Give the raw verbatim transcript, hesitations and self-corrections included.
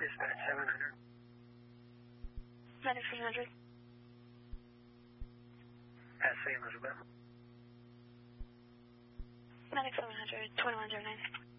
Dispatch seven hundred. Medic seven hundred. Pass San Elizabeth. Medic seven hundred, twenty-one zero nine.